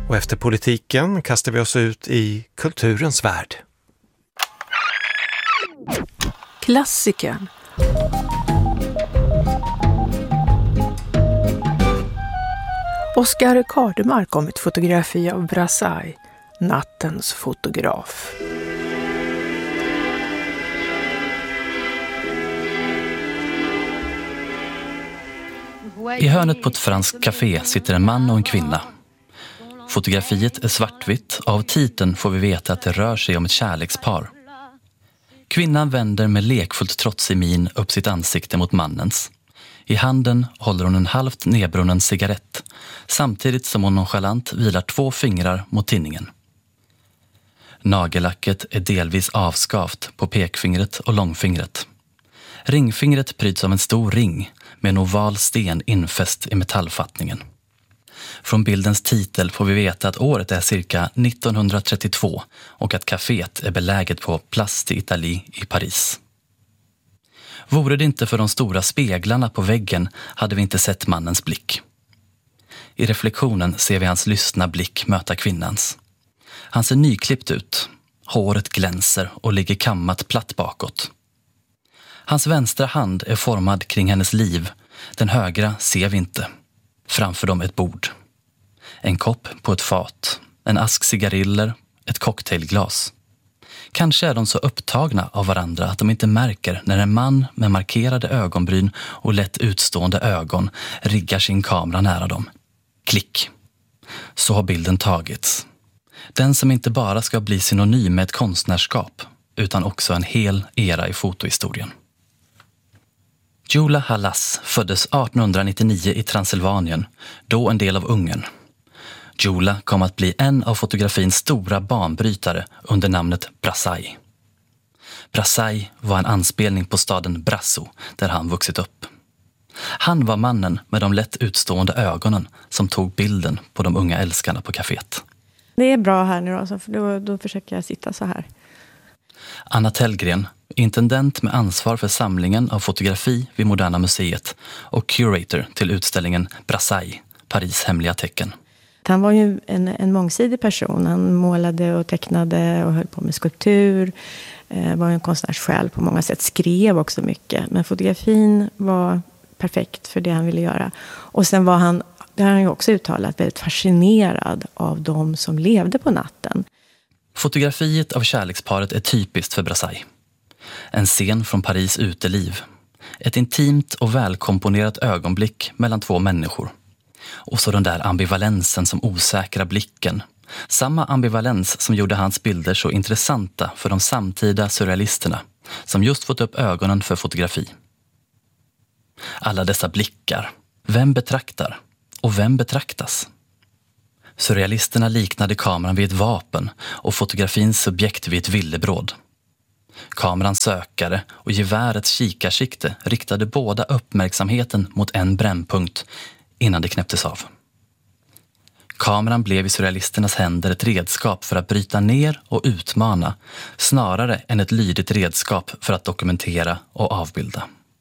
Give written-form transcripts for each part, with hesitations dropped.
Och efter politiken kastar vi oss ut i kulturens värld. Klassikern. Oscar Kardemark om ett fotografi av Brassai, nattens fotograf. I hörnet på ett franskt café sitter en man och en kvinna. Fotografiet är svartvitt och av titeln får vi veta att det rör sig om ett kärlekspar. Kvinnan vänder med lekfullt trotsig min upp sitt ansikte mot mannens. I handen håller hon en halvt nedbrunnen cigarett, samtidigt som hon nonchalant vilar 2 fingrar mot tinningen. Nagellacket är delvis avskavt på pekfingret och långfingret. Ringfingret pryds av en stor ring med en oval sten infäst i metallfattningen. Från bildens titel får vi veta att året är cirka 1932 och att kaféet är beläget på Place d'Italie i Paris. Vore det inte för de stora speglarna på väggen hade vi inte sett mannens blick. I reflektionen ser vi hans lystna blick möta kvinnans. Han ser nyklippt ut. Håret glänser och ligger kammat platt bakåt. Hans vänstra hand är formad kring hennes liv. Den högra ser vi inte. Framför dem ett bord. En kopp på ett fat. En ask cigariller. Ett cocktailglas. Kanske är de så upptagna av varandra att de inte märker när en man med markerade ögonbryn och lätt utstående ögon riggar sin kamera nära dem. Klick. Så har bilden tagits. Den som inte bara ska bli synonym med ett konstnärskap utan också en hel era i fotohistorien. Gyula Hallas föddes 1899 i Transylvanien, då en del av Ungern. Gyula kom att bli en av fotografins stora banbrytare under namnet Brassai. Brassai var en anspelning på staden Brasso där han vuxit upp. Han var mannen med de lätt utstående ögonen som tog bilden på de unga älskarna på kaféet. Det är bra här nu då, för då försöker jag sitta så här. Anna Tellgren, intendent med ansvar för samlingen av fotografi vid Moderna museet och curator till utställningen Brassai, Paris hemliga tecken. Han var ju en mångsidig person. Han målade och tecknade och höll på med skulptur. Var en konstnärssjäl på många sätt. Skrev också mycket. Men fotografin var perfekt för det han ville göra. Och sen var han, det har han ju också uttalat, väldigt fascinerad av de som levde på natten. Fotografiet av kärleksparet är typiskt för Brassai. En scen från Paris uteliv. Ett intimt och välkomponerat ögonblick mellan 2 människor. Och så den där ambivalensen som osäkra blicken. Samma ambivalens som gjorde hans bilder så intressanta för de samtida surrealisterna som just fått upp ögonen för fotografi. Alla dessa blickar. Vem betraktar? Och vem betraktas? Surrealisterna liknade kameran vid ett vapen och fotografins subjekt vid ett villebråd. Kamerans sökare och gevärets kikarsikte riktade båda uppmärksamheten mot en brännpunkt innan det knäpptes av. Kameran blev i surrealisternas händer ett redskap för att bryta ner och utmana, snarare än ett lydigt redskap för att dokumentera och avbilda.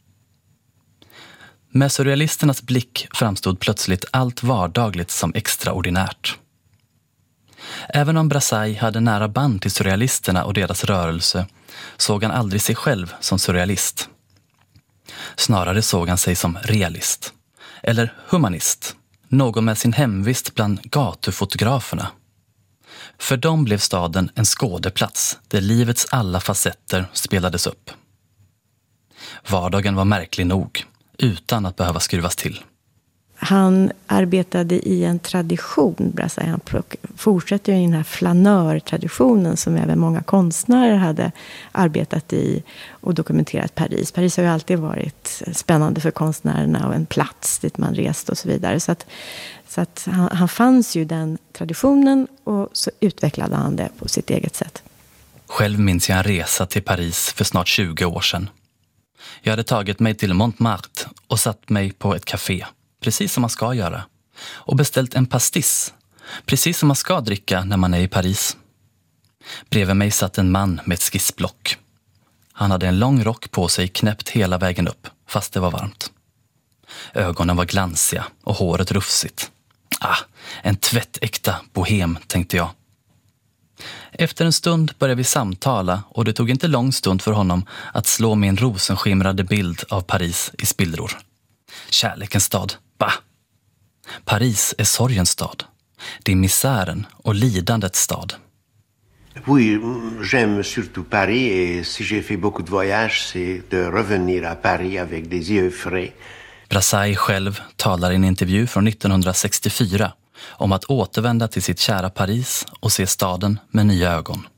Med surrealisternas blick framstod plötsligt allt vardagligt som extraordinärt. Även om Brassai hade nära band till surrealisterna och deras rörelse såg han aldrig sig själv som surrealist. Snarare såg han sig som realist. Eller humanist, någon med sin hemvist bland gatufotograferna. För dem blev staden en skådeplats där livets alla facetter spelades upp. Vardagen var märklig nog, utan att behöva skruvas till. Han arbetade i en tradition, Brassai. Han fortsätter ju i den här flanörtraditionen som även många konstnärer hade arbetat i och dokumenterat Paris. Paris har ju alltid varit spännande för konstnärerna och en plats dit man reste och så vidare. Så att han fanns ju den traditionen och så utvecklade han det på sitt eget sätt. Själv minns jag en resa till Paris för snart 20 år sedan. Jag hade tagit mig till Montmartre och satt mig på ett café. Precis som man ska göra. Och beställt en pastis. Precis som man ska dricka när man är i Paris. Bredvid mig satt en man med ett skissblock. Han hade en lång rock på sig knäppt hela vägen upp, fast det var varmt. Ögonen var glansiga och håret rufsigt. En tvättäkta bohem, tänkte jag. Efter en stund började vi samtala och det tog inte lång stund för honom att slå min rosenskimrade bild av Paris i spillror. Kärlekens stad, bah! Paris är sorgens stad. Det är misären och lidandets stad. Oui, j'aime surtout Paris et si j'ai fait beaucoup de voyages, c'est de revenir à Paris avec des yeux frais. Brassai själv talar i en intervju från 1964 om att återvända till sitt kära Paris och se staden med nya ögon.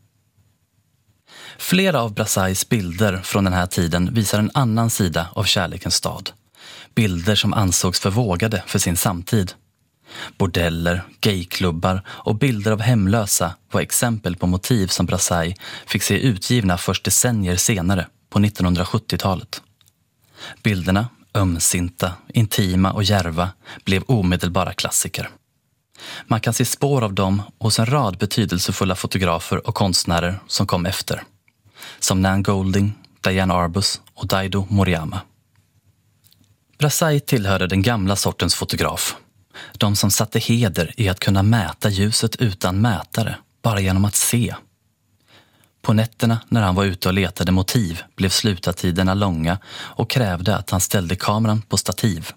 Flera av Brassais bilder från den här tiden visar en annan sida av kärlekens stad. Bilder som ansågs förvågade för sin samtid. Bordeller, gayklubbar och bilder av hemlösa var exempel på motiv som Brassai fick se utgivna först decennier senare, på 1970-talet. Bilderna, ömsinta, intima och djärva, blev omedelbara klassiker. Man kan se spår av dem hos en rad betydelsefulla fotografer och konstnärer som kom efter. Som Nan Golding, Diane Arbus och Daido Moriyama. Brassai tillhörde den gamla sortens fotograf. De som satte heder i att kunna mäta ljuset utan mätare, bara genom att se. På nätterna när han var ute och letade motiv blev slutartiderna långa och krävde att han ställde kameran på stativ.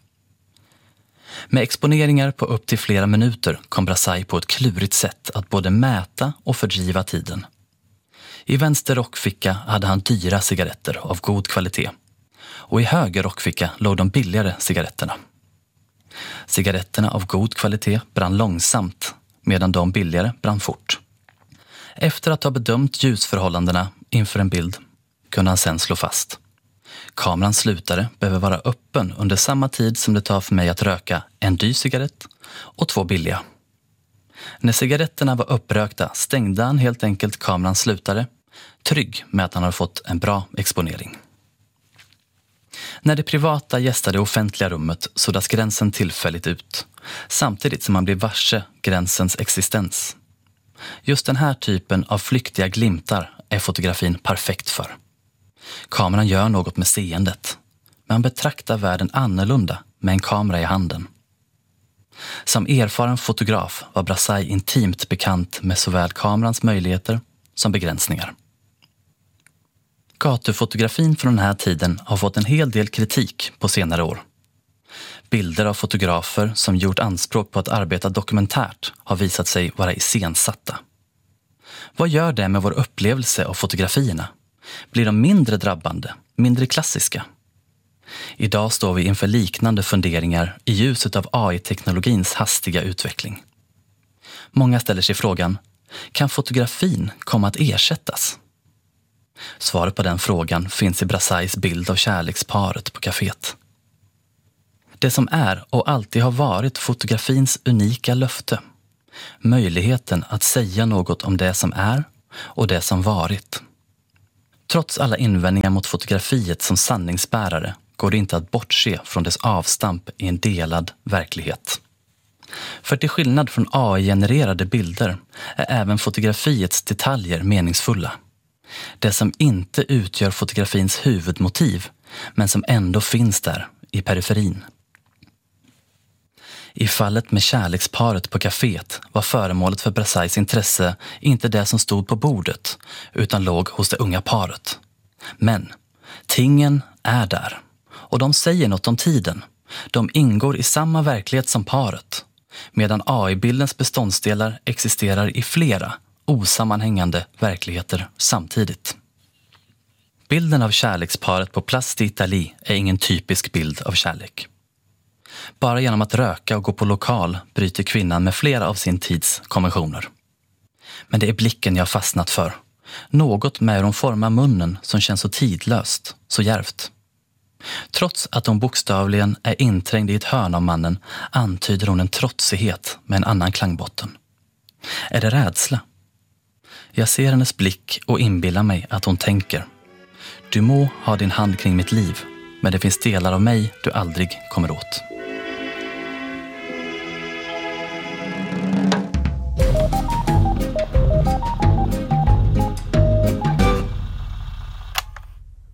Med exponeringar på upp till flera minuter kom Brassai på ett klurigt sätt att både mäta och fördriva tiden. I vänster rockficka hade han dyra cigaretter av god kvalitet. Och i höger rockficka låg de billigare cigaretterna. Cigaretterna av god kvalitet brann långsamt, medan de billigare brann fort. Efter att ha bedömt ljusförhållandena inför en bild kunde han sedan slå fast. Kamerans slutare behöver vara öppen under samma tid som det tar för mig att röka en dyr cigarett och 2 billiga. När cigaretterna var upprökta stängde han helt enkelt kamerans slutare, trygg med att han har fått en bra exponering. När det privata gästade det offentliga rummet suddas gränsen tillfälligt ut, samtidigt som man blir varse gränsens existens. Just den här typen av flyktiga glimtar är fotografin perfekt för. Kameran gör något med seendet, men man betraktar världen annorlunda med en kamera i handen. Som erfaren fotograf var Brassai intimt bekant med såväl kamerans möjligheter som begränsningar. Gatufotografin från den här tiden har fått en hel del kritik på senare år. Bilder av fotografer som gjort anspråk på att arbeta dokumentärt har visat sig vara iscensatta. Vad gör det med vår upplevelse av fotografierna? Blir de mindre drabbande, mindre klassiska? Idag står vi inför liknande funderingar i ljuset av AI-teknologins hastiga utveckling. Många ställer sig frågan, kan fotografin komma att ersättas? Svaret på den frågan finns i Brassais bild av kärleksparet på kaféet. Det som är och alltid har varit fotografins unika löfte. Möjligheten att säga något om det som är och det som varit. Trots alla invändningar mot fotografiet som sanningsbärare går det inte att bortse från dess avstamp i en delad verklighet. För till skillnad från AI-genererade bilder är även fotografiets detaljer meningsfulla. Det som inte utgör fotografins huvudmotiv, men som ändå finns där i periferin. I fallet med kärleksparet på kaféet var föremålet för Brassais intresse inte det som stod på bordet, utan låg hos det unga paret. Men tingen är där, och de säger något om tiden. De ingår i samma verklighet som paret, medan AI-bildens beståndsdelar existerar i flera osammanhängande verkligheter samtidigt. Bilden av kärleksparet på Place d'Italie är ingen typisk bild av kärlek. Bara genom att röka och gå på lokal bryter kvinnan med flera av sin tids konventioner. Men det är blicken jag fastnat för. Något med hur hon formar munnen som känns så tidlöst, så djärvt. Trots att hon bokstavligen är inträngd i ett hörn av mannen antyder hon en trotsighet med en annan klangbotten. Är det rädsla? Jag ser hennes blick och inbillar mig att hon tänker: du må ha din hand kring mitt liv, men det finns delar av mig du aldrig kommer åt.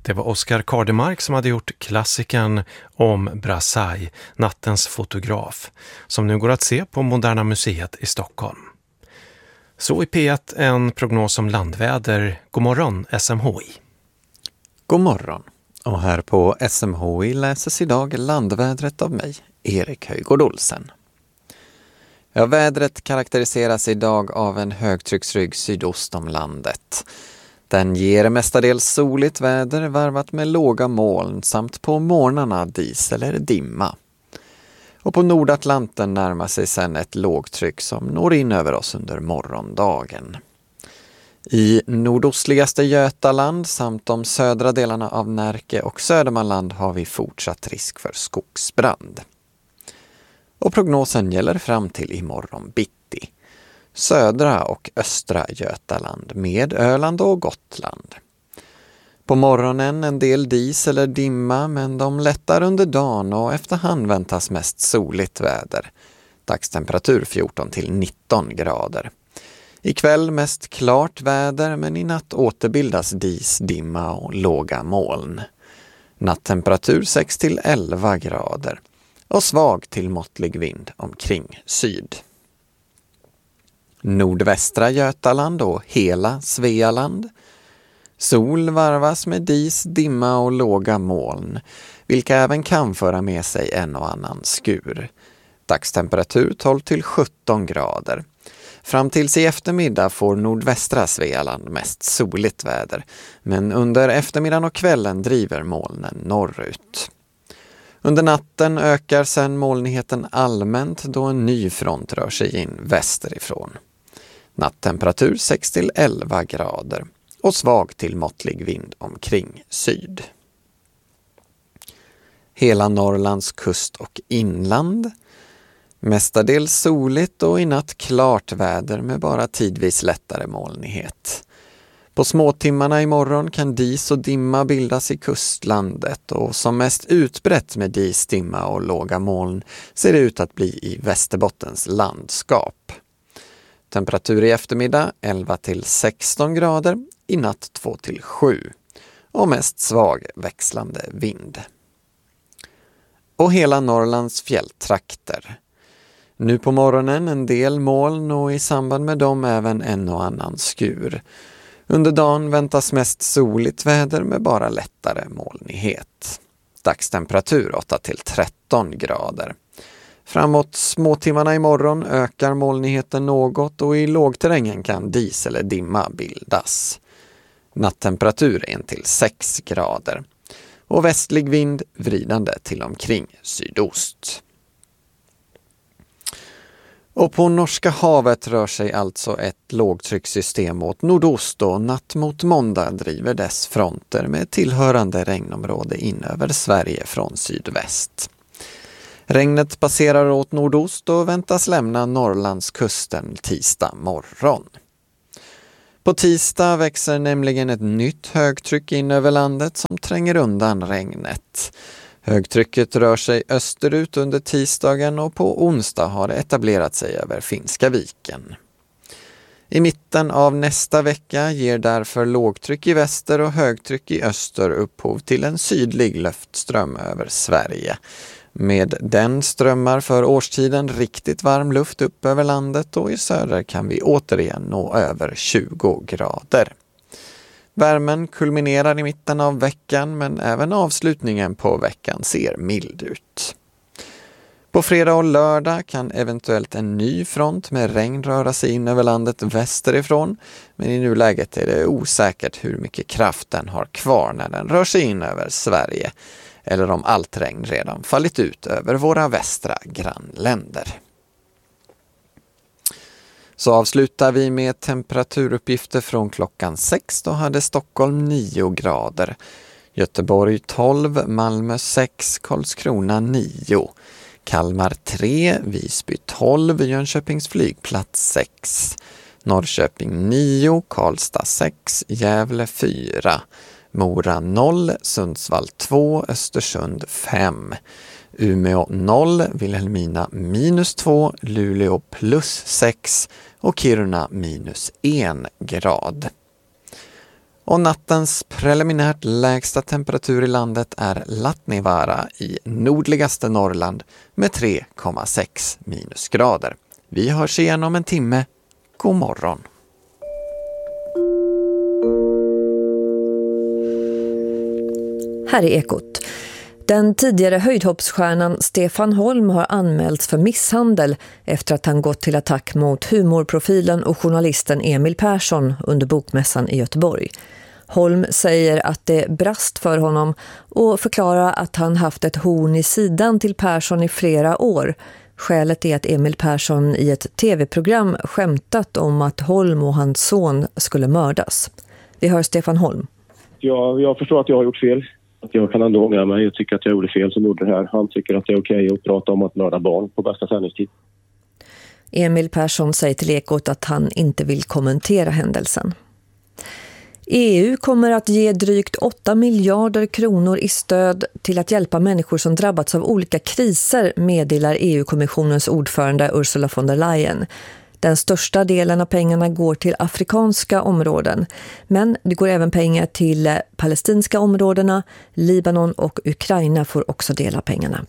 Det var Oskar Kardemark som hade gjort klassikern om Brassai, Nattens fotograf, som nu går att se på Moderna Museet i Stockholm. Så i P1 en prognos om landväder. God morgon SMHI. God morgon. Och här på SMHI läses idag landvädret av mig, Erik Höjgård Olsen. Ja, vädret karaktäriseras idag av en högtrycksrygg sydost om landet. Den ger mestadels soligt väder varvat med låga moln samt på morgnarna dis eller dimma. Och på Nordatlanten närmar sig sedan ett lågtryck som når in över oss under morgondagen. I nordostligaste Götaland samt de södra delarna av Närke och Södermanland har vi fortsatt risk för skogsbrand. Och prognosen gäller fram till imorgon bitti. Södra och östra Götaland med Öland och Gotland. På morgonen en del dis eller dimma, men de lättar under dagen och efterhand väntas mest soligt väder. Dagstemperatur 14 till 19 grader. Ikväll mest klart väder, men i natt återbildas dis, dimma och låga moln. Nattemperatur 6 till 11 grader och svag till måttlig vind omkring syd. Nordvästra Götaland och hela Svealand. Sol varvas med dis, dimma och låga moln, vilka även kan föra med sig en och annan skur. Dagstemperatur 12 till 17 grader. Fram tills i eftermiddag får nordvästra Svealand mest soligt väder, men under eftermiddagen och kvällen driver molnen norrut. Under natten ökar sedan molnigheten allmänt då en ny front rör sig in västerifrån. Nattemperatur 6 till 11 grader och svag till måttlig vind omkring syd. Hela Norrlands kust och inland. Mestadels soligt och i natt klart väder med bara tidvis lättare molnighet. På småtimmarna imorgon kan dis och dimma bildas i kustlandet, och som mest utbrett med dis, dimma och låga moln ser det ut att bli i Västerbottens landskap. Temperatur i eftermiddag 11 till 16 grader, i natt 2 till 7 och mest svag växlande vind. Och hela Norrlands fjälltrakter. Nu på morgonen en del moln och i samband med dem även en och annan skur. Under dagen väntas mest soligt väder med bara lättare molnighet. Dagstemperatur 8 till 13 grader. Framåt småtimmarna imorgon ökar molnigheten något och i lågterrängen kan dis eller dimma bildas. Nattemperatur 1 till 6 grader och västlig vind vridande till omkring sydost. Och på Norska havet rör sig alltså ett lågtryckssystem åt nordost, och natt mot måndag driver dess fronter med tillhörande regnområde in över Sverige från sydväst. Regnet passerar åt nordost och väntas lämna Norrlandskusten tisdag morgon. På tisdag växer nämligen ett nytt högtryck in över landet som tränger undan regnet. Högtrycket rör sig österut under tisdagen och på onsdag har det etablerat sig över Finska viken. I mitten av nästa vecka ger därför lågtryck i väster och högtryck i öster upphov till en sydlig luftström över Sverige. Med den strömmar för årstiden riktigt varm luft upp över landet, och i söder kan vi återigen nå över 20 grader. Värmen kulminerar i mitten av veckan, men även avslutningen på veckan ser mild ut. På fredag och lördag kan eventuellt en ny front med regn röra sig in över landet västerifrån, men i nuläget är det osäkert hur mycket kraft den har kvar när den rör sig in över Sverige, eller om allt regn redan fallit ut över våra västra grannländer. Så avslutar vi med temperaturuppgifter från klockan 6. Då hade Stockholm 9 grader, Göteborg 12, Malmö 6, Karlskrona 9, Kalmar 3, Visby 12, Jönköpings flygplats 6, Norrköping 9, Karlstad 6, Gävle 4, Mora 0, Sundsvall 2, Östersund 5, Umeå 0, Vilhelmina -2, Luleå +6 och Kiruna -1 grad. Och nattens preliminärt lägsta temperatur i landet är Latnivara i nordligaste Norrland med 3,6 minusgrader. Vi hörs igen om en timme. God morgon. Här är Ekot. Den tidigare höjdhoppsstjärnan Stefan Holm har anmälts för misshandel efter att han gått till attack mot humorprofilen och journalisten Emil Persson under bokmässan i Göteborg. Holm säger att det brast för honom och förklarar att han haft ett horn i sidan till Persson i flera år. Skälet är att Emil Persson i ett tv-program skämtat om att Holm och hans son skulle mördas. Vi hör Stefan Holm. Jag förstår att jag har gjort fel. Att jag kan ändå ångra mig. Jag tycker att jag gjorde fel som gjorde det här. Han tycker att det är okej att prata om att mörda barn på bästa sändningstid. Emil Persson säger till Ekot att han inte vill kommentera händelsen. EU kommer att ge drygt 8 miljarder kronor i stöd till att hjälpa människor som drabbats av olika kriser, meddelar EU-kommissionens ordförande Ursula von der Leyen. Den största delen av pengarna går till afrikanska områden, men det går även pengar till palestinska områdena, Libanon och Ukraina får också dela pengarna.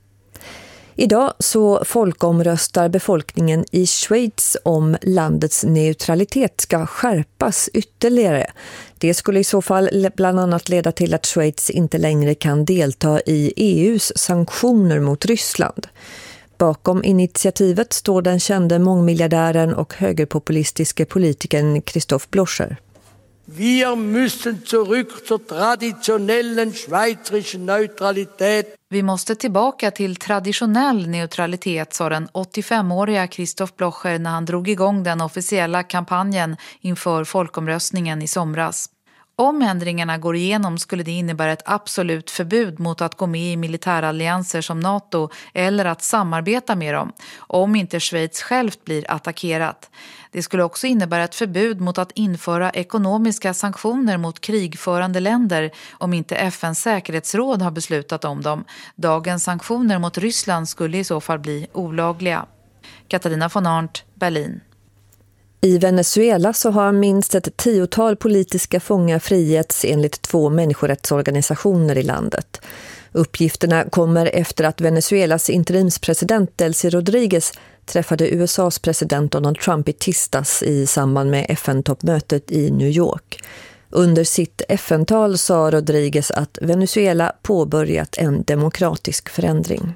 Idag så folkomröstar befolkningen i Schweiz om landets neutralitet ska skärpas ytterligare. Det skulle i så fall bland annat leda till att Schweiz inte längre kan delta i EUs sanktioner mot Ryssland. Bakom initiativet står den kände mångmiljardären och högerpopulistiske politikern Christoph Blocher. Wir müssen zurück zur traditionellen schweizerischen Neutralität. Vi måste tillbaka till traditionell neutralitet, sa den 85-åriga Christoph Blocher när han drog igång den officiella kampanjen inför folkomröstningen i somras. Om ändringarna går igenom skulle det innebära ett absolut förbud mot att gå med i militärallianser som NATO eller att samarbeta med dem, om inte Schweiz självt blir attackerat. Det skulle också innebära ett förbud mot att införa ekonomiska sanktioner mot krigförande länder om inte FNs säkerhetsråd har beslutat om dem. Dagens sanktioner mot Ryssland skulle i så fall bli olagliga. Katarina von Arndt, Berlin. I Venezuela så har minst ett 10-tal politiska fångar frigetts enligt 2 människorättsorganisationer i landet. Uppgifterna kommer efter att Venezuelas interimspresident Delcy Rodriguez träffade USAs president Donald Trump i tisdags i samband med FN-toppmötet i New York. Under sitt FN-tal sa Rodriguez att Venezuela påbörjat en demokratisk förändring.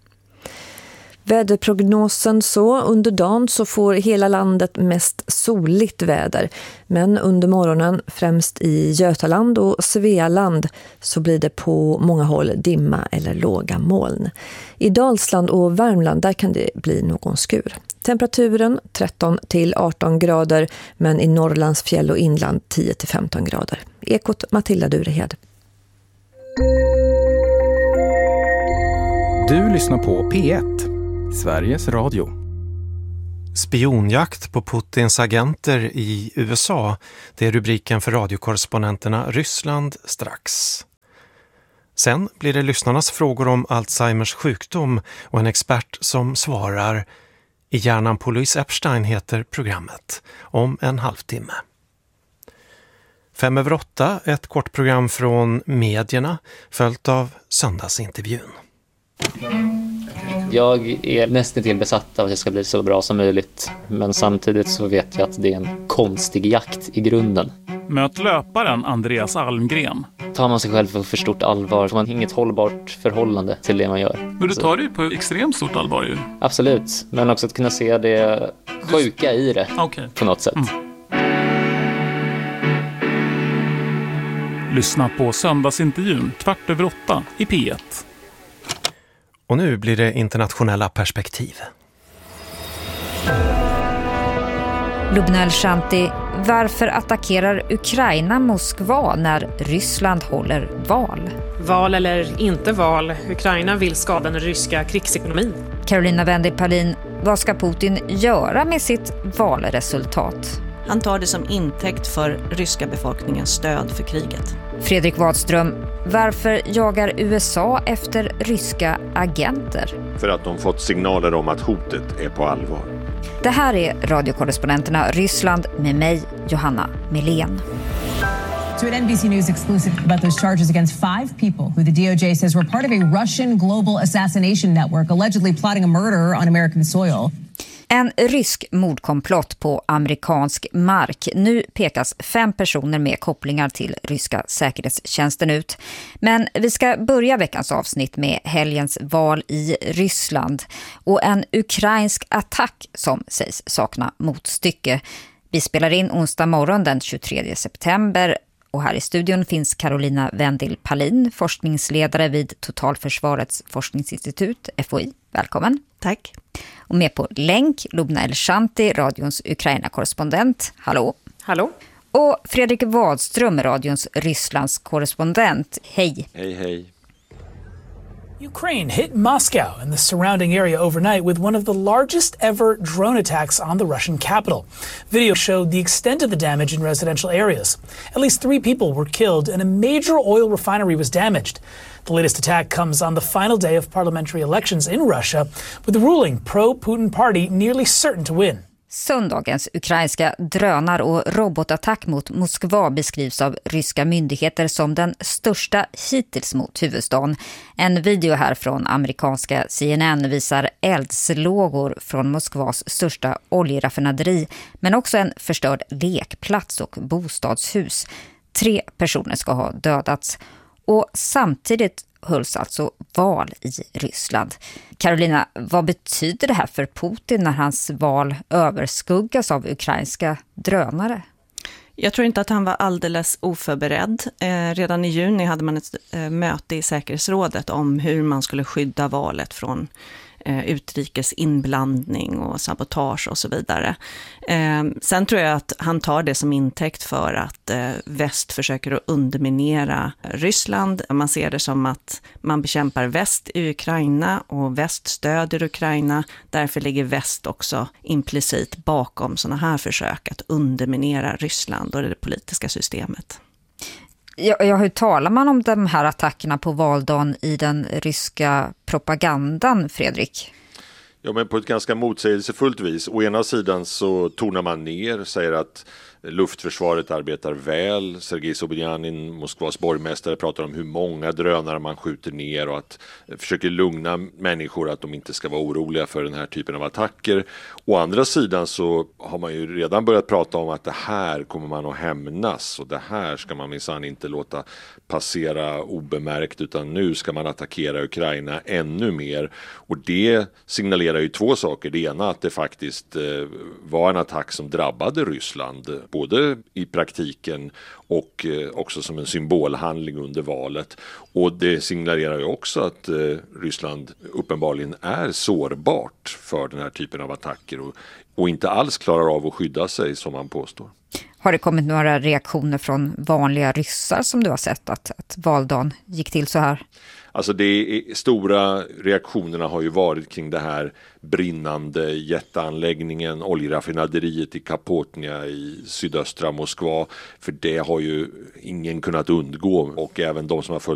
Väderprognosen så under dagen så får hela landet mest soligt väder. Men under morgonen, främst i Götaland och Svealand, så blir det på många håll dimma eller låga moln. I Dalsland och Värmland där kan det bli någon skur. Temperaturen 13 till 18 grader, men i Norrlands fjäll och inland 10 till 15 grader. Ekot Matilda Durehed. Du lyssnar på P1. Sveriges Radio. Spionjakt på Putins agenter i USA. Det är rubriken för radiokorrespondenterna Ryssland strax. Sen blir det lyssnarnas frågor om Alzheimers sjukdom och en expert som svarar. I hjärnan på Louise Epstein heter programmet. Om en halvtimme. 7:05, ett kort program från medierna följt av söndagsintervjun. Jag är nästan till besatt av att det ska bli så bra som möjligt. Men samtidigt så vet jag att det är en konstig jakt i grunden. Möt löparen Andreas Almgren. Tar man sig själv för stort allvar så har man inget hållbart förhållande till det man gör. Men du tar det på extremt stort allvar ju. Absolut, men också att kunna se det sjuka i det på något sätt. Lyssna på söndagsintervjun 7:15 i P1. Och nu blir det internationella perspektiv. Lubnel Shanti, varför attackerar Ukraina Moskva när Ryssland håller val? Val eller inte val, Ukraina vill skada den ryska krigsekonomin. Carolina Wendy Palin, vad ska Putin göra med sitt valresultat? Han tar det som intäkt för ryska befolkningens stöd för kriget. Fredrik Wadström, varför jagar USA efter ryska agenter? För att de fått signaler om att hotet är på allvar. Det här är radiokorrespondenterna Ryssland med mig, Johanna Melén. To an NBC News exclusive about those charges against 5 people who the DOJ says were part of a Russian global assassination network allegedly plotting a murder on American soil. En rysk mordkomplott på amerikansk mark. Nu pekas 5 personer med kopplingar till ryska säkerhetstjänsten ut. Men vi ska börja veckans avsnitt med helgens val i Ryssland och en ukrainsk attack som sägs sakna motstycke. Vi spelar in onsdag morgon den 23 september och här i studion finns Carolina Vendil Palin, forskningsledare vid Totalförsvarets forskningsinstitut, FOI. Välkommen. Tack. Och med på länk, Lubna Elshanti, radions Ukraina-korrespondent. Hallå. Hallå. Och Fredrik Wadström, radions Rysslands-korrespondent. Hej. Hej, hej. Ukraine hit Moscow and the surrounding area overnight with one of the largest ever drone attacks on the Russian capital. Video showed the extent of the damage in residential areas. At least 3 people were killed and a major oil refinery was damaged. The latest attack comes on the final day of parliamentary elections in Russia, with the ruling pro-Putin party nearly certain to win. Söndagens ukrainska drönar- och robotattack mot Moskva beskrivs av ryska myndigheter som den största hittills mot huvudstaden. En video här från amerikanska CNN visar eldslågor från Moskvas största oljeraffinaderi, men också en förstörd lekplats och bostadshus. 3 personer ska ha dödats. Och samtidigt hölls alltså val i Ryssland. Carolina, vad betyder det här för Putin när hans val överskuggas av ukrainska drönare? Jag tror inte att han var alldeles oförberedd. Redan i juni hade man ett möte i säkerhetsrådet om hur man skulle skydda valet från utrikes inblandning och sabotage och så vidare. Sen tror jag att han tar det som intäkt för att väst försöker att underminera Ryssland. Man ser det som att man bekämpar väst i Ukraina och väst stöder Ukraina. Därför ligger väst också implicit bakom sådana här försök att underminera Ryssland och det politiska systemet. Hur talar man om de här attackerna på valdagen i den ryska propagandan, Fredrik? Ja, men på ett ganska motsägelsefullt vis. Å ena sidan så tonar man ner, säger att luftförsvaret arbetar väl. Sergej Sobyanin, Moskvas borgmästare, pratar om hur många drönare man skjuter ner och att försöker lugna människor att de inte ska vara oroliga för den här typen av attacker. Å andra sidan så har man ju redan börjat prata om att det här kommer man att hämnas och det här ska man minsann inte låta passera obemärkt, utan nu ska man attackera Ukraina ännu mer. Och det signalerar ju 2 saker. Det ena att det faktiskt var en attack som drabbade Ryssland, både i praktiken och också som en symbolhandling under valet. Och det signalerar ju också att Ryssland uppenbarligen är sårbart för den här typen av attacker och inte alls klarar av att skydda sig, som man påstår. Har det kommit några reaktioner från vanliga ryssar som du har sett att valdagen gick till så här? Alltså de stora reaktionerna har ju varit kring det här brinnande jätteanläggningen, oljeraffinaderiet i Kapotnia i sydöstra Moskva. För det har ju ingen kunnat undgå, och även de som har följt